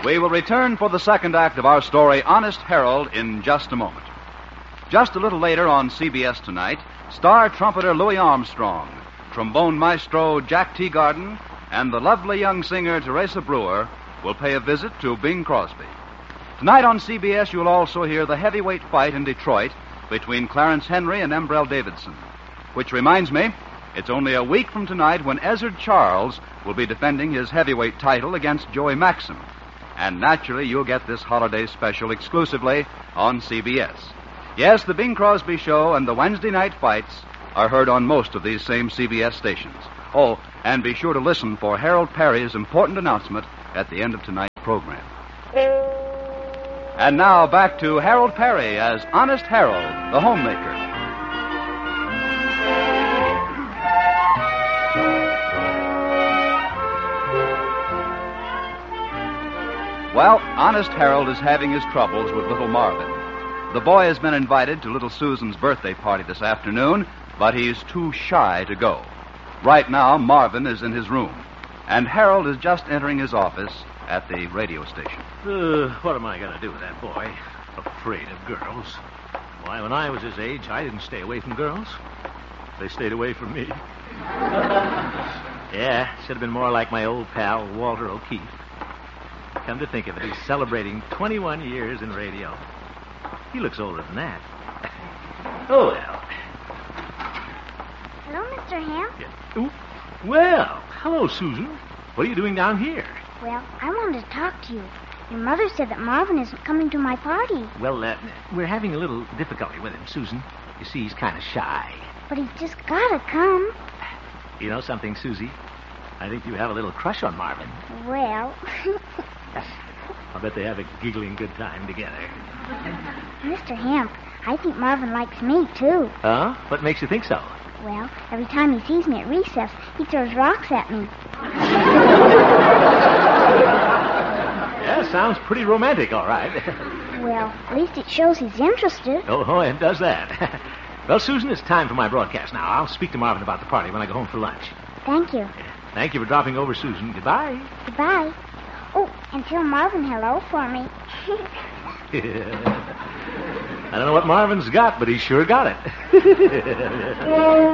We will return for the second act of our story, Honest Harold, in just a moment. Just a little later on CBS tonight, star trumpeter Louis Armstrong, trombone maestro Jack Teagarden, and the lovely young singer Teresa Brewer will pay a visit to Bing Crosby. Tonight on CBS, you'll also hear the heavyweight fight in Detroit between Clarence Henry and Embrell Davidson. Which reminds me, it's only a week from tonight when Ezzard Charles will be defending his heavyweight title against Joey Maxim. And naturally, you'll get this holiday special exclusively on CBS. Yes, the Bing Crosby Show and the Wednesday night fights are heard on most of these same CBS stations. Oh, and be sure to listen for Harold Perry's important announcement at the end of tonight's program. And now back to Harold Perry as Honest Harold, the homemaker. Well, Honest Harold is having his troubles with little Marvin. The boy has been invited to little Susan's birthday party this afternoon, but he's too shy to go. Right now, Marvin is in his room, and Harold is just entering his office at the radio station. What am I going to do with that boy? Afraid of girls. Why, when I was his age, I didn't stay away from girls. They stayed away from me. Yeah, should have been more like my old pal, Walter O'Keefe. Come to think of it, he's celebrating 21 years in radio. He looks older than that. Oh, well. Hello, Mr. Hamp. Yeah. Ooh. Well, hello, Susan. What are you doing down here? Well, I wanted to talk to you. Your mother said that Marvin isn't coming to my party. Well, we're having a little difficulty with him, Susan. You see, he's kind of shy. But he's just gotta come. You know something, Susie? I think you have a little crush on Marvin. Well... I'll bet they have a giggling good time together. Mr. Hamp, I think Marvin likes me, too. Huh? What makes you think so? Well, every time he sees me at recess, he throws rocks at me. Yeah, sounds pretty romantic, all right. Well, at least it shows he's interested. Oh, it does that. Well, Susan, it's time for my broadcast now. I'll speak to Marvin about the party when I go home for lunch. Thank you. Yeah. Thank you for dropping over, Susan. Goodbye. Goodbye. Oh, and tell Marvin hello for me. I don't know what Marvin's got, but he sure got it.